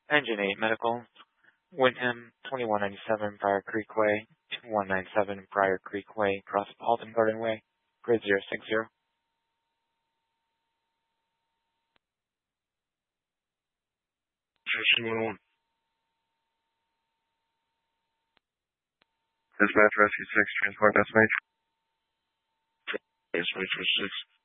Engine 8 Medical, Wyndham, 2197 Briar Creek Way, 2197 Briar Creek Way, across Alton Garden Way, grid 060. Station 101. Dispatch Rescue 6, transport destination. Destination 6.